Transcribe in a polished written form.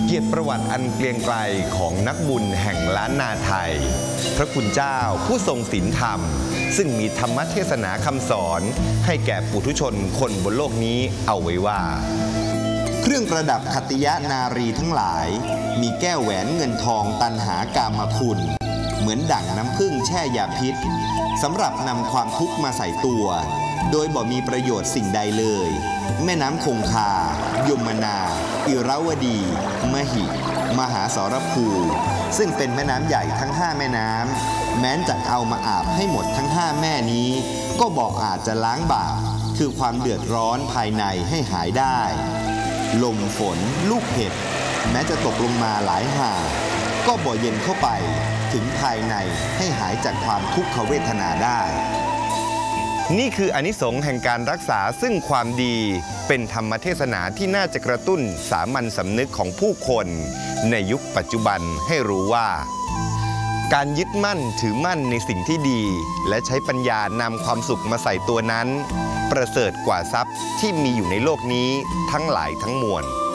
เกียรติประวัติอันเกรียงไกรของนักบุญแห่งล้านนาไทยพระคุณเจ้าผู้ทรงศีลธรรมซึ่งมีธรรมเทศนาคำสอนให้แก่ปุถุชนคนบนโลกนี้เอาไว้ว่าเครื่องประดับขัตติยนารีทั้งหลายมีแก้วแหวนเงินทองตันหากามคุณเหมือนดั่งน้ำผึ้งแช่ยาพิษสำหรับนำความทุกข์มาใส่ตัวโดยบ่มีประโยชน์สิ่งใดเลยแม่น้ำคงคายมนาอิราวดี มหิ มหาสรภูซึ่งเป็นแม่น้ำใหญ่ทั้ง5แม่น้ำแม้นจะเอามาอาบให้หมดทั้ง5แม่นี้ก็บอกอาจจะล้างบาปคือความเดือดร้อนภายในให้หายได้ลมฝนลูกเห็บแม้จะตกลงมาหลายหาก็บ่เย็นเข้าไปถึงภายในให้หายจากความทุกขเวทนาได้นี่คืออานิสงส์แห่งการรักษาซึ่งความดีเป็นธรรมเทศนาที่น่าจะกระตุ้นสามัญสำนึกของผู้คนในยุคปัจจุบันให้รู้ว่าการยึดมั่นถือมั่นในสิ่งที่ดีและใช้ปัญญานำความสุขมาใส่ตัวนั้นประเสริฐกว่าทรัพย์ที่มีอยู่ในโลกนี้ทั้งหลายทั้งมวล